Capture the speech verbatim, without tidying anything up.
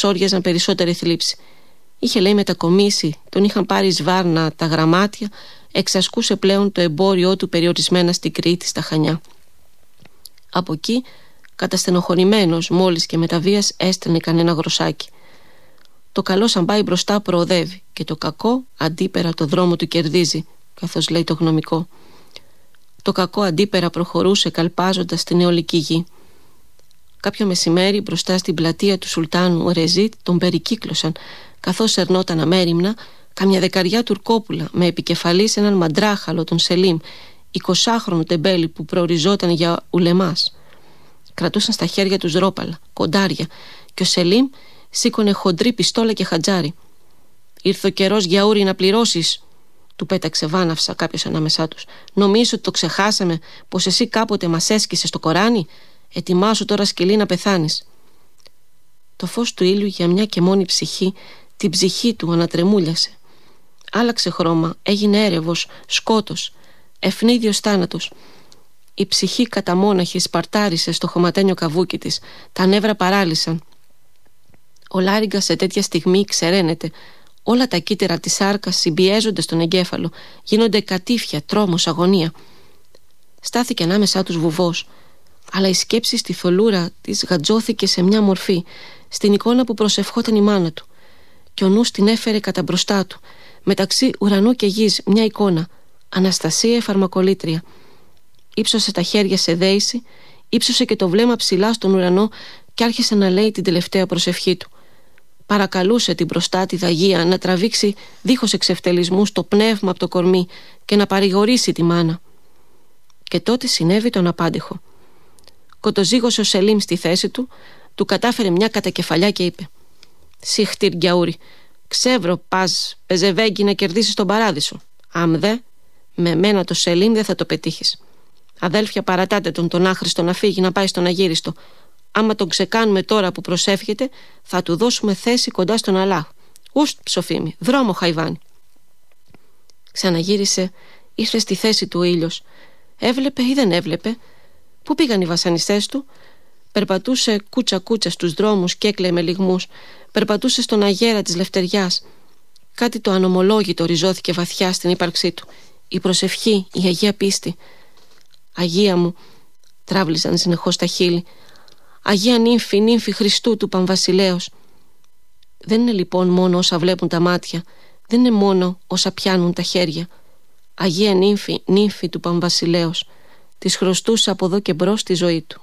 σόριαζαν περισσότερη θλίψη. Είχε, λέει, μετακομίσει, τον είχαν πάρει σβάρνα τα γραμμάτια, εξασκούσε πλέον το εμπόριό του περιορισμένα στην Κρήτη, στα Χανιά. Από εκεί, καταστενοχωρημένος, μόλις και με τα βίας έστρενε κανένα γροσάκι. Το καλό σαν πάει μπροστά προοδεύει και το κακό αντίπερα το δρόμο του κερδίζει, καθώς λέει το γνωμικό. Το κακό αντίπερα προχωρούσε καλπάζοντας στην αιωλική γη. Κάποιο μεσημέρι μπροστά στην πλατεία του Σουλτάνου Ρεζίτ τον περικύκλωσαν, καθώς ερνόταν αμέριμνα καμιά δεκαριά τουρκόπουλα με επικεφαλής έναν μαντράχαλο, τον Σελίμ, εικοσάχρονο τεμπέλη που προοριζόταν για ουλεμάς. Κρατούσαν στα χέρια τους ρόπαλα, κοντάρια, και ο Σελίμ σήκωνε χοντρή πιστόλα και χατζάρι. «Ήρθε ο καιρός, Γιαούρι, να πληρώσεις», του πέταξε βάναυσα κάποιος ανάμεσά τους. «Νομίζω ότι το ξεχάσαμε, πως εσύ κάποτε μας έσκησες στο Κοράνι? Ετοιμάσου τώρα, σκυλί, να πεθάνεις». Το φως του ήλιου για μια και μόνη ψυχή την ψυχή του ανατρεμούλιασε. Άλλαξε χρώμα, έγινε έρευος, σκότος, ευνίδιος θάνατος. Η ψυχή καταμόναχη σπαρτάρισε στο χωματένιο καβούκι της, τα νεύρα παράλυσαν. Ο Λάριγκας σε τέτοια στιγμή ξεραίνεται. Όλα τα κύτταρα της σάρκας συμπιέζονται στον εγκέφαλο, γίνονται κατήφια, τρόμος, αγωνία. Στάθηκε ανάμεσά τους βουβός, αλλά η σκέψη στη θολούρα της γατζώθηκε σε μια μορφή, στην εικόνα που προσευχόταν η μάνα του, και ο νους την έφερε κατά μπροστά του, μεταξύ ουρανού και γης, μια εικόνα, Αναστασία φαρμακολήτρια. Ήψωσε τα χέρια σε δέηση, ύψωσε και το βλέμμα ψηλά στον ουρανό και άρχισε να λέει την τελευταία προσευχή του. Παρακαλούσε την προστάτηδα Αγία να τραβήξει δίχως εξευτελισμούς το πνεύμα από το κορμί και να παρηγορήσει τη μάνα. Και τότε συνέβη το αναπάντηχο. Κοτοζήγωσε ο Σελίμ στη θέση του, του κατάφερε μια κατακεφαλιά και είπε: «Σιχτήρ Γκιαούρι, ξεύρω πας πεζεβέγγι να κερδίσεις τον παράδεισο. Αμ δε, με μένα το Σελίμ δεν θα το πετύχεις. Αδέλφια, παρατάτε τον τον άχρηστο να φύγει να πάει στον αγύριστο. Άμα τον ξεκάνουμε τώρα που προσεύχεται, θα του δώσουμε θέση κοντά στον Αλλάχ. Ουστ, ψοφίμη, δρόμο χαϊβάνι». Ξαναγύρισε, ήρθε στη θέση του ο ήλιος. Έβλεπε ή δεν έβλεπε? Πού πήγαν οι βασανιστές του? Περπατούσε κούτσα κούτσα στους δρόμους και έκλαιε με λυγμούς. Περπατούσε στον αγέρα της λευτεριάς. Κάτι το ανομολόγητο ριζώθηκε βαθιά στην ύπαρξή του. Η προσευχή, η Αγία πίστη. «Αγία μου», τράβλιζαν συνεχώς τα χείλη. «Αγία νύμφη, νύμφη Χριστού του Πανβασιλέως». Δεν είναι λοιπόν μόνο όσα βλέπουν τα μάτια, δεν είναι μόνο όσα πιάνουν τα χέρια. Αγία νύμφη, νύμφη του Πανβασιλέως, της χρωστούσε από εδώ και μπρος τη ζωή του.